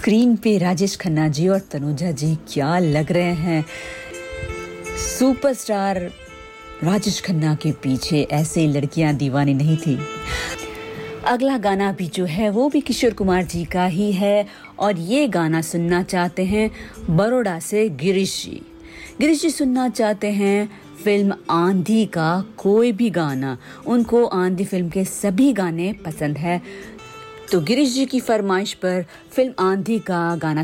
Screen पे राजेश खन्ना जी और तनुजा जी क्या लग रहे हैं। सुपरस्टार राजेश खन्ना के पीछे ऐसे लड़कियां दीवानी नहीं थी। अगला गाना भी जो है वो भी किशोर कुमार जी का ही है और ये गाना सुनना चाहते हैं बड़ौदा से गिरीश जी। गिरीश जी सुनना चाहते हैं फिल्म आंधी का कोई भी गाना। उनको आंधी फिल्म के सभी गाने पसंद है। तो गिरीश जी की फरमाइश पर फिल्म आंधी का गाना